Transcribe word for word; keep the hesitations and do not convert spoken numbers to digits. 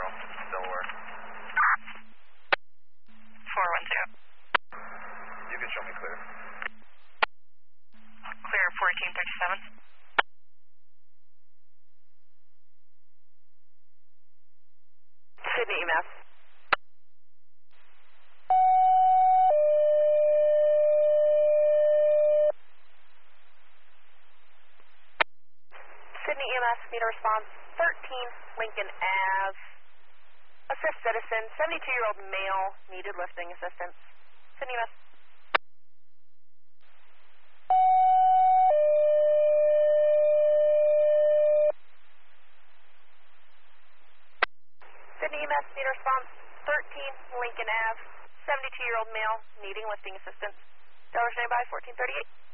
Zero, Delaware. four one zero. You can show me clear. Clear fourteen thirty-seven. Sydney E M S. Sydney E M S, meter response, thirteen Lincoln Ave. Assist citizen, seventy-two-year-old male, needed lifting assistance. Sydney E M S. Sydney E M S, meter response, thirteen Lincoln Ave, seventy-two-year-old male, needing lifting assistance. Delaware standby, fourteen thirty-eight.